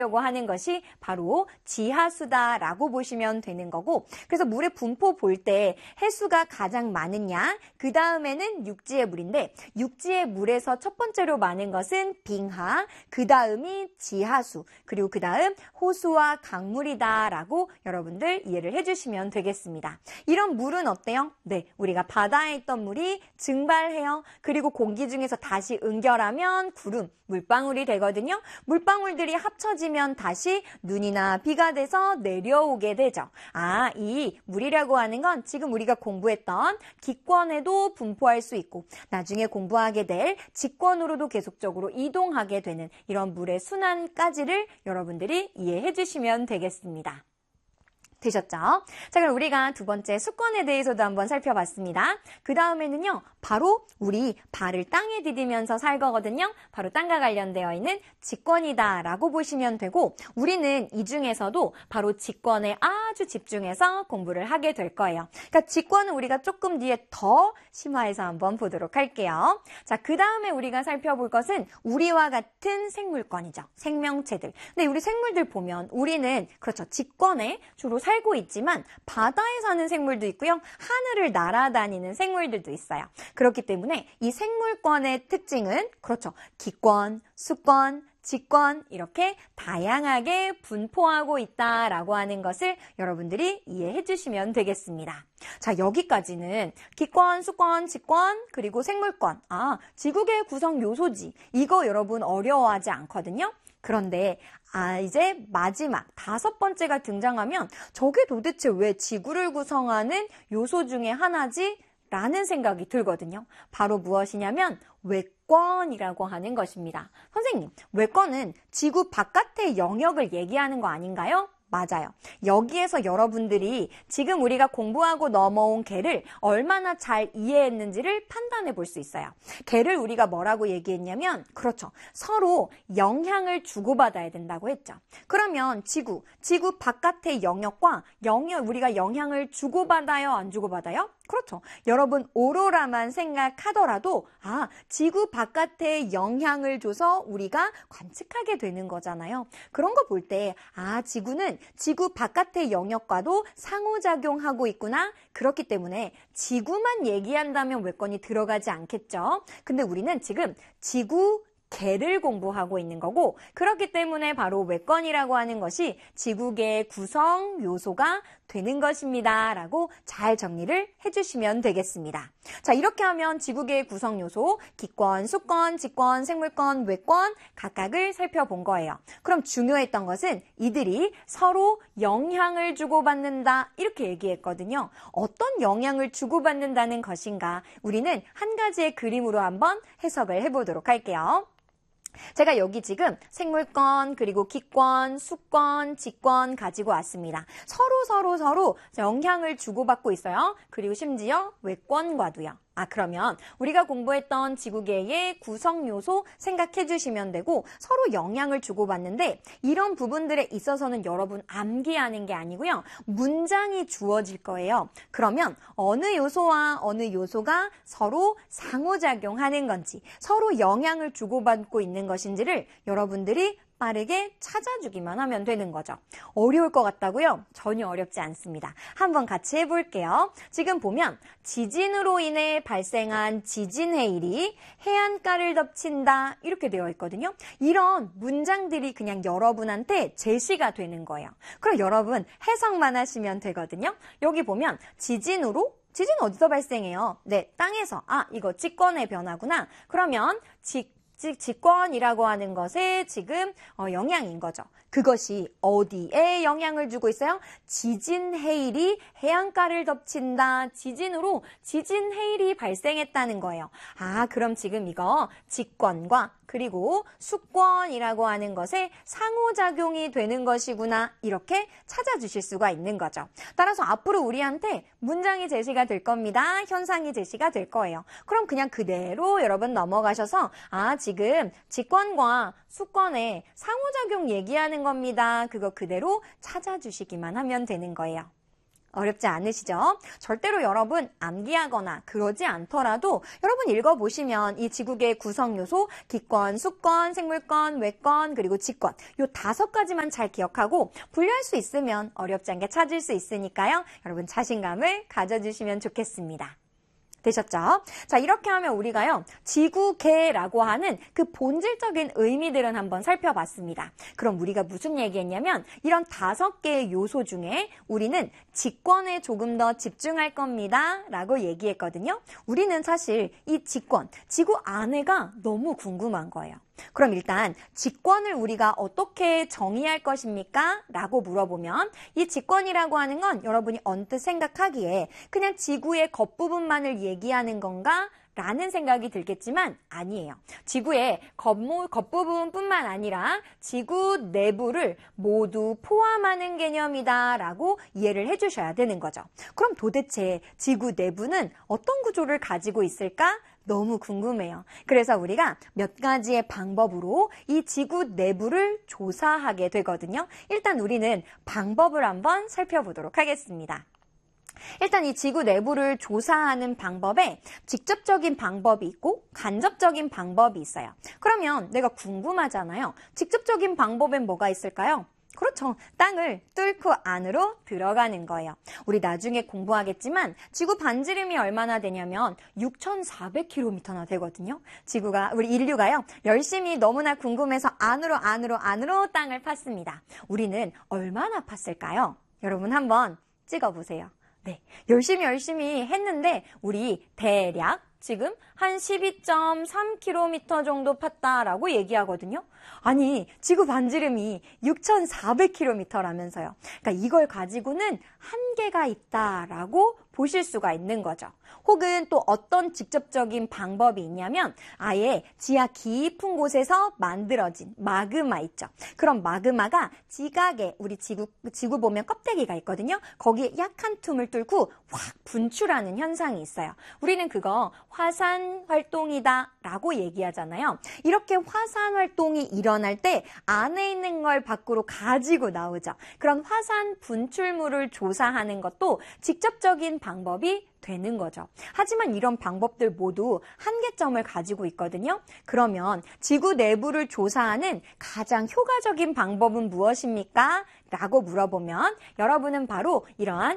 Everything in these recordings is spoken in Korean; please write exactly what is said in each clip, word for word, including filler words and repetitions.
려고 하는 것이 바로 지하수다라고 보시면 되는 거고, 그래서 물의 분포 볼 때 해수가 가장 많은 양, 그 다음에는 육지의 물인데 육지의 물에서 첫 번째로 많은 것은 빙하, 그 다음이 지하수, 그리고 그 다음 호수와 강물이다라고 여러분들 이해를 해주시면 되겠습니다. 이런 물은 어때요? 네, 우리가 바다에 있던 물이 증발해요. 그리고 공기 중에서 다시 응결하면 구름, 물방울이 되거든요. 물방울들이 합쳐지면 다시 눈이나 비가 돼서 내려오게 되죠. 아, 이 물이라고 하는 건 지금 우리가 공부했던 기권에도 분포할 수 있고 나중에 공부하게 될 직권으로도 계속적으로 이동하게 되는 이런 물의 순환까지를 여러분들이 이해해 주시면 되겠습니다. 되셨죠? 자, 그럼 우리가 두 번째 수권에 대해서도 한번 살펴봤습니다. 그 다음에는요, 바로 우리 발을 땅에 디디면서 살 거거든요. 바로 땅과 관련되어 있는 직권이다 라고 보시면 되고, 우리는 이 중에서도 바로 직권에 아주 집중해서 공부를 하게 될 거예요. 그러니까 직권은 우리가 조금 뒤에 더 심화해서 한번 보도록 할게요. 자, 그 다음에 우리가 살펴볼 것은 우리와 같은 생물권이죠. 생명체들. 근데 우리 생물들 보면 우리는 그렇죠. 직권에 주로 살 살고 있지만 바다에 사는 생물도 있고요. 하늘을 날아다니는 생물들도 있어요. 그렇기 때문에 이 생물권의 특징은 그렇죠. 기권, 수권, 직권 이렇게 다양하게 분포하고 있다라고 하는 것을 여러분들이 이해해 주시면 되겠습니다. 자, 여기까지는 기권, 수권, 직권, 그리고 생물권. 아, 지구계의 구성 요소지. 이거 여러분 어려워하지 않거든요. 그런데 아, 이제 마지막 다섯 번째가 등장하면 저게 도대체 왜 지구를 구성하는 요소 중에 하나지? 라는 생각이 들거든요. 바로 무엇이냐면 외권이라고 하는 것입니다. 선생님, 외권은 지구 바깥의 영역을 얘기하는 거 아닌가요? 맞아요. 여기에서 여러분들이 지금 우리가 공부하고 넘어온 개를 얼마나 잘 이해했는지를 판단해 볼 수 있어요. 개를 우리가 뭐라고 얘기했냐면 그렇죠. 서로 영향을 주고받아야 된다고 했죠. 그러면 지구, 지구 바깥의 영역과 영역, 우리가 영향을 주고받아요? 안 주고받아요? 그렇죠. 여러분 오로라만 생각하더라도 아, 지구 바깥에 영향을 줘서 우리가 관측하게 되는 거잖아요. 그런 거 볼 때 아, 지구는 지구 바깥의 영역과도 상호작용하고 있구나. 그렇기 때문에 지구만 얘기한다면 외권이 들어가지 않겠죠. 근데 우리는 지금 지구 개를 공부하고 있는 거고 그렇기 때문에 바로 외권이라고 하는 것이 지구계의 구성 요소가 되는 것입니다. 라고 잘 정리를 해주시면 되겠습니다. 자, 이렇게 하면 지구계의 구성 요소, 기권, 수권, 직권, 생물권, 외권 각각을 살펴본 거예요. 그럼 중요했던 것은 이들이 서로 영향을 주고받는다 이렇게 얘기했거든요. 어떤 영향을 주고받는다는 것인가 우리는 한 가지의 그림으로 한번 해석을 해보도록 할게요. 제가 여기 지금 생물권, 그리고 기권, 수권, 직권 가지고 왔습니다. 서로 서로 서로 영향을 주고받고 있어요. 그리고 심지어 외권과도요. 아, 그러면 우리가 공부했던 지구계의 구성 요소 생각해 주시면 되고 서로 영향을 주고받는데 이런 부분들에 있어서는 여러분 암기하는 게 아니고요. 문장이 주어질 거예요. 그러면 어느 요소와 어느 요소가 서로 상호작용하는 건지 서로 영향을 주고받고 있는 것인지를 여러분들이 빠르게 찾아주기만 하면 되는 거죠. 어려울 것 같다고요? 전혀 어렵지 않습니다. 한번 같이 해볼게요. 지금 보면 지진으로 인해 발생한 지진 해일이 해안가를 덮친다 이렇게 되어 있거든요. 이런 문장들이 그냥 여러분한테 제시가 되는 거예요. 그럼 여러분 해석만 하시면 되거든요. 여기 보면 지진으로 지진 어디서 발생해요? 네, 땅에서. 아, 이거 직권의 변화구나. 그러면 직 즉 직권이라고 하는 것에 지금 어, 영향인 거죠. 그것이 어디에 영향을 주고 있어요? 지진 해일이 해안가를 덮친다. 지진으로 지진 해일이 발생했다는 거예요. 아, 그럼 지금 이거 직권과 그리고 수권이라고 하는 것에 상호작용이 되는 것이구나. 이렇게 찾아주실 수가 있는 거죠. 따라서 앞으로 우리한테 문장이 제시가 될 겁니다. 현상이 제시가 될 거예요. 그럼 그냥 그대로 여러분 넘어가셔서 아, 지금 직권과 수권의 상호작용 얘기하는 겁니다. 그거 그대로 찾아주시기만 하면 되는 거예요. 어렵지 않으시죠? 절대로 여러분 암기하거나 그러지 않더라도 여러분 읽어보시면 이 지구계의 구성 요소, 기권, 수권, 생물권, 외권, 그리고 지권 요 다섯 가지만 잘 기억하고 분류할 수 있으면 어렵지 않게 찾을 수 있으니까요. 여러분 자신감을 가져주시면 좋겠습니다. 되셨죠? 자, 이렇게 하면 우리가요, 지구계라고 하는 그 본질적인 의미들은 한번 살펴봤습니다. 그럼 우리가 무슨 얘기했냐면, 이런 다섯 개의 요소 중에 우리는 직권에 조금 더 집중할 겁니다. 라고 얘기했거든요. 우리는 사실 이 직권, 지구 안에가 너무 궁금한 거예요. 그럼 일단 직권을 우리가 어떻게 정의할 것입니까? 라고 물어보면 이 직권이라고 하는 건 여러분이 언뜻 생각하기에 그냥 지구의 겉부분만을 얘기하는 건가? 라는 생각이 들겠지만 아니에요. 지구의 겉모, 겉부분뿐만 아니라 지구 내부를 모두 포함하는 개념이다 라고 이해를 해주셔야 되는 거죠. 그럼 도대체 지구 내부는 어떤 구조를 가지고 있을까? 너무 궁금해요. 그래서 우리가 몇 가지의 방법으로 이 지구 내부를 조사하게 되거든요. 일단 우리는 방법을 한번 살펴보도록 하겠습니다. 일단 이 지구 내부를 조사하는 방법에 직접적인 방법이 있고 간접적인 방법이 있어요. 그러면 내가 궁금하잖아요. 직접적인 방법엔 뭐가 있을까요? 그렇죠. 땅을 뚫고 안으로 들어가는 거예요. 우리 나중에 공부하겠지만 지구 반지름이 얼마나 되냐면 육천사백 킬로미터나 되거든요. 지구가, 우리 인류가요. 열심히 너무나 궁금해서 안으로 안으로 안으로 땅을 팠습니다. 우리는 얼마나 팠을까요? 여러분 한번 찍어보세요. 네, 열심히 열심히 했는데 우리 대략 지금 한 십이 점 삼 킬로미터 정도 팠다라고 얘기하거든요. 아니, 지구 반지름이 육천사백 킬로미터라면서요. 그러니까 이걸 가지고는 한계가 있다라고 보실 수가 있는 거죠. 혹은 또 어떤 직접적인 방법이 있냐면 아예 지하 깊은 곳에서 만들어진 마그마 있죠. 그럼 마그마가 지각에 우리 지구, 지구 보면 껍데기가 있거든요. 거기에 약한 틈을 뚫고 확 분출하는 현상이 있어요. 우리는 그거 화산 활동이다 라고 얘기하잖아요. 이렇게 화산 활동이 일어날 때 안에 있는 걸 밖으로 가지고 나오죠. 그런 화산 분출물을 조사하는 것도 직접적인 방법이 되는 거죠. 하지만 이런 방법들 모두 한계점을 가지고 있거든요. 그러면 지구 내부를 조사하는 가장 효과적인 방법은 무엇입니까? 라고 물어보면 여러분은 바로 이러한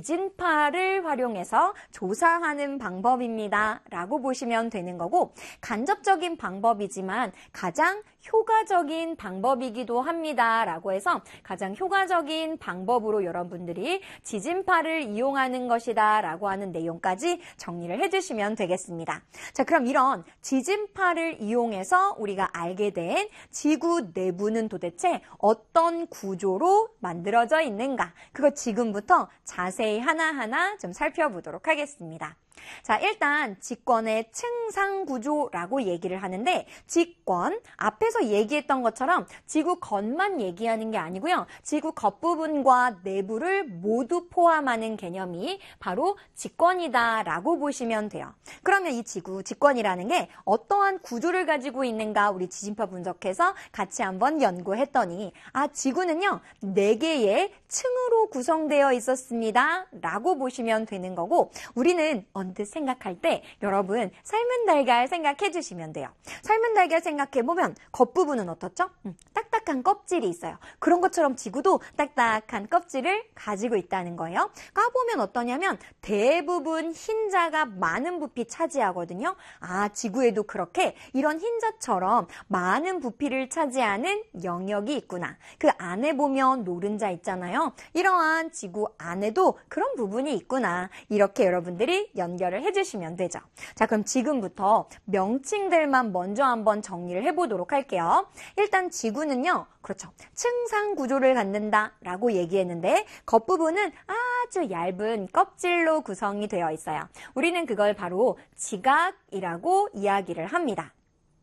지진파를 활용해서 조사하는 방법입니다. 라고 보시면 되는 거고 간접적인 방법이지만 가장 효과적인 방법이기도 합니다. 라고 해서 가장 효과적인 방법으로 여러분들이 지진파를 이용하는 것이다. 라고 하는 내용까지 정리를 해주시면 되겠습니다. 자, 그럼 이런 지진파를 이용해서 우리가 알게 된 지구 내부는 도대체 어떤 구조로 만들어져 있는가? 그거 지금부터 자세히 하나하나 좀 살펴보도록 하겠습니다. 자, 일단 직권의 층상 구조라고 얘기를 하는데 직권, 앞에서 얘기했던 것처럼 지구 겉만 얘기하는 게 아니고요. 지구 겉부분과 내부를 모두 포함하는 개념이 바로 직권이다라고 보시면 돼요. 그러면 이 지구, 직권이라는 게 어떠한 구조를 가지고 있는가 우리 지진파 분석해서 같이 한번 연구했더니 아, 지구는요. 네 개의 층으로 구성되어 있었습니다. 라고 보시면 되는 거고 우리는 언뜻 생각할 때 여러분 삶은 달걀 생각해 주시면 돼요. 삶은 달걀 생각해보면 겉부분은 어떻죠? 음, 딱딱한 껍질이 있어요. 그런 것처럼 지구도 딱딱한 껍질을 가지고 있다는 거예요. 까보면 어떠냐면 대부분 흰자가 많은 부피 차지하거든요. 아, 지구에도 그렇게 이런 흰자처럼 많은 부피를 차지하는 영역이 있구나. 그 안에 보면 노른자 있잖아요. 이러한 지구 안에도 그런 부분이 있구나. 이렇게 여러분들이 연결을 해주시면 되죠. 자, 그럼 지금부터 명칭들만 먼저 한번 정리를 해보도록 할게요. 일단 지구는요. 그렇죠. 층상 구조를 갖는다 라고 얘기했는데 겉부분은 아주 얇은 껍질로 구성이 되어 있어요. 우리는 그걸 바로 지각이라고 이야기를 합니다.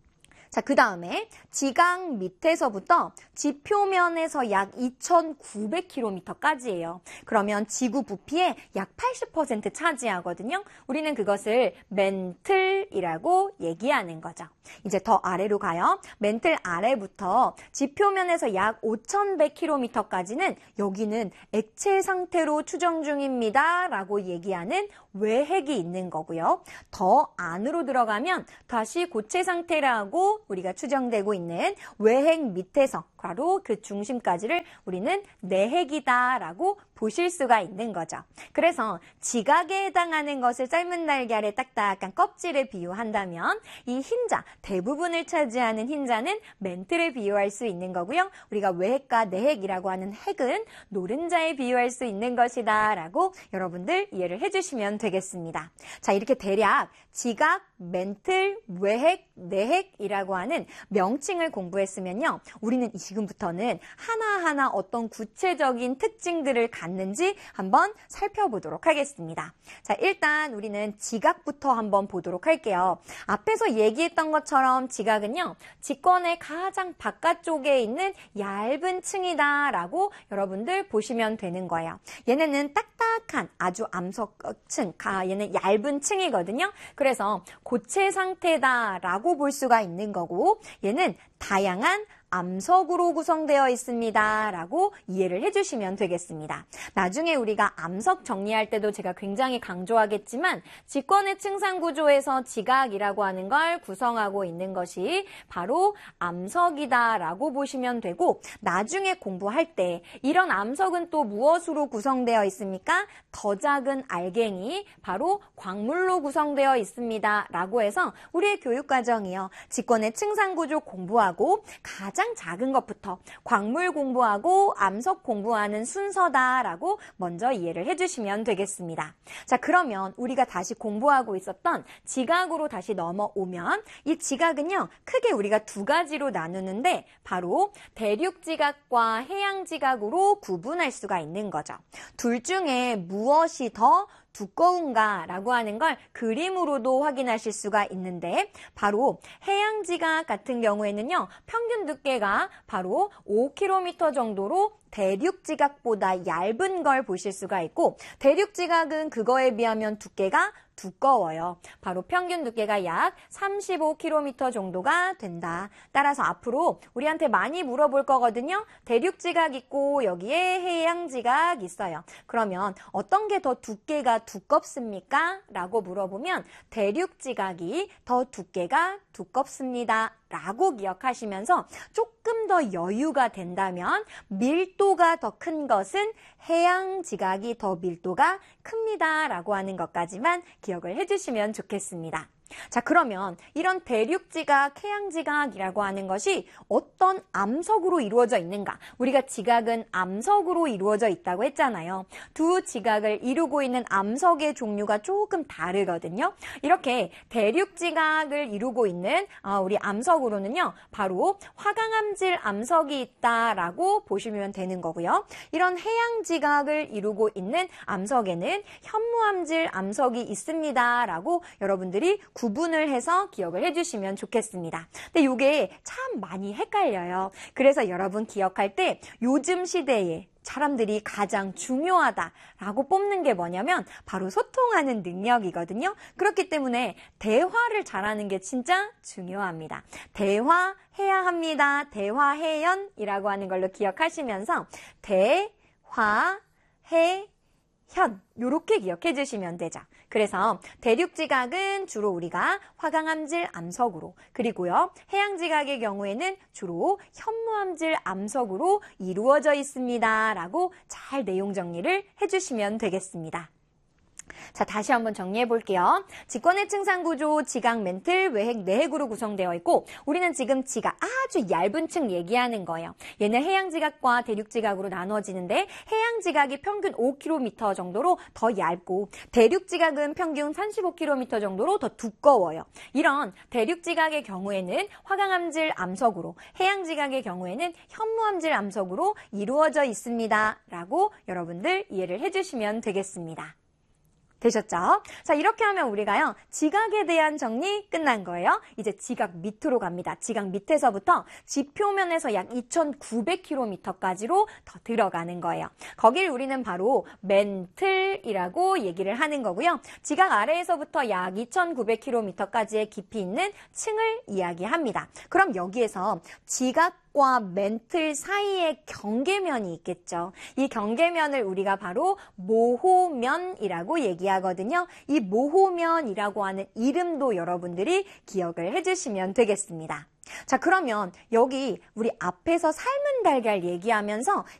자, 그 다음에 지각 밑에서부터 지표면에서 약 이천구백 킬로미터까지예요. 그러면 지구 부피의 약 팔십 퍼센트 차지하거든요. 우리는 그것을 맨틀이라고 얘기하는 거죠. 이제 더 아래로 가요. 맨틀 아래부터 지표면에서 약 오천백 킬로미터까지는 여기는 액체 상태로 추정 중입니다. 라고 얘기하는 외핵이 있는 거고요. 더 안으로 들어가면 다시 고체 상태라고 우리가 추정되고 있는 외핵 밑에서 바로 그 중심까지를 우리는 내핵이다라고 보실 수가 있는 거죠. 그래서 지각에 해당하는 것을 삶은 달걀의 딱딱한 껍질에 비유한다면 이 흰자, 대부분을 차지하는 흰자는 맨틀에 비유할 수 있는 거고요. 우리가 외핵과 내핵이라고 하는 핵은 노른자에 비유할 수 있는 것이다 라고 여러분들 이해를 해주시면 되겠습니다. 자, 이렇게 대략 지각, 맨틀, 외핵, 내핵이라고 하는 명칭을 공부했으면요. 우리는 지금부터는 하나하나 어떤 구체적인 특징들을 갖는지 한번 살펴보도록 하겠습니다. 자, 일단 우리는 지각부터 한번 보도록 할게요. 앞에서 얘기했던 것처럼 지각은요. 직권의 가장 바깥쪽에 있는 얇은 층이다라고 여러분들 보시면 되는 거예요. 얘네는 딱딱한 아주 암석층, 얘는 얇은 층이거든요. 그래서 고체 상태다라고 볼 수가 있는 거고 얘는 다양한 암석으로 구성되어 있습니다. 라고 이해를 해주시면 되겠습니다. 나중에 우리가 암석 정리할 때도 제가 굉장히 강조하겠지만 직권의 층상 구조에서 지각이라고 하는 걸 구성하고 있는 것이 바로 암석이다 라고 보시면 되고 나중에 공부할 때 이런 암석은 또 무엇으로 구성되어 있습니까? 더 작은 알갱이 바로 광물로 구성되어 있습니다. 라고 해서 우리의 교육과정이요. 직권의 층상 구조 공부하고 가장 가장 작은 것부터 광물 공부하고 암석 공부하는 순서다라고 먼저 이해를 해주시면 되겠습니다. 자, 그러면 우리가 다시 공부하고 있었던 지각으로 다시 넘어오면 이 지각은요, 크게 우리가 두 가지로 나누는데 바로 대륙지각과 해양지각으로 구분할 수가 있는 거죠. 둘 중에 무엇이 더 두꺼운가라고 하는 걸 그림으로도 확인하실 수가 있는데 바로 해양지각 같은 경우에는요. 평균 두께가 바로 오 킬로미터 정도로 대륙지각보다 얇은 걸 보실 수가 있고 대륙지각은 그거에 비하면 두께가 두꺼워요. 바로 평균 두께가 약 삼십오 킬로미터 정도가 된다. 따라서 앞으로 우리한테 많이 물어볼 거거든요. 대륙지각 있고 여기에 해양지각 있어요. 그러면 어떤 게 더 두께가 두껍습니까? 라고 물어보면 대륙지각이 더 두께가 두껍습니다. 라고 기억하시면서 조금 더 여유가 된다면 밀도가 더 큰 것은 해양지각이 더 밀도가 큽니다. 라고 하는 것까지만 기억을 해주시면 좋겠습니다. 자, 그러면 이런 대륙지각, 해양지각이라고 하는 것이 어떤 암석으로 이루어져 있는가? 우리가 지각은 암석으로 이루어져 있다고 했잖아요. 두 지각을 이루고 있는 암석의 종류가 조금 다르거든요. 이렇게 대륙지각을 이루고 있는 우리 암석으로는요. 바로 화강암질 암석이 있다라고 보시면 되는 거고요. 이런 해양지각을 이루고 있는 암석에는 현무암질 암석이 있습니다라고 여러분들이 구분을 해서 기억을 해주시면 좋겠습니다. 근데 이게 참 많이 헷갈려요. 그래서 여러분 기억할 때 요즘 시대에 사람들이 가장 중요하다라고 뽑는 게 뭐냐면 바로 소통하는 능력이거든요. 그렇기 때문에 대화를 잘하는 게 진짜 중요합니다. 대화해야 합니다. 대화해연이라고 하는 걸로 기억하시면서 대화해현 이렇게 기억해 주시면 되죠. 그래서 대륙지각은 주로 우리가 화강암질 암석으로 그리고요 해양지각의 경우에는 주로 현무암질 암석으로 이루어져 있습니다. 라고 잘 내용 정리를 해주시면 되겠습니다. 자, 다시 한번 정리해 볼게요. 직권의 층상 구조, 지각, 맨틀, 외핵, 내핵으로 구성되어 있고 우리는 지금 지각 아주 얇은 층 얘기하는 거예요. 얘는 해양지각과 대륙지각으로 나누어지는데 해양지각이 평균 오 킬로미터 정도로 더 얇고 대륙지각은 평균 삼십오 킬로미터 정도로 더 두꺼워요. 이런 대륙지각의 경우에는 화강암질 암석으로 해양지각의 경우에는 현무암질 암석으로 이루어져 있습니다. 라고 여러분들 이해를 해주시면 되겠습니다. 되셨죠? 자, 이렇게 하면 우리가요, 지각에 대한 정리 끝난 거예요. 이제 지각 밑으로 갑니다. 지각 밑에서부터 지표면에서 약 이천구백 킬로미터까지로 더 들어가는 거예요. 거길 우리는 바로 멘틀이라고 얘기를 하는 거고요. 지각 아래에서부터 약 이천구백 킬로미터까지의 깊이 있는 층을 이야기합니다. 그럼 여기에서 지각과 멘틀 사이에 경계면이 있겠죠. 이 경계면을 우리가 바로 모호면이라고 얘기하거든요. 이 모호면이라고 하는 이름도 여러분들이 기억을 해주시면 되겠습니다. 자, 그러면 여기 우리 앞에서 삶은 달걀 얘기하면서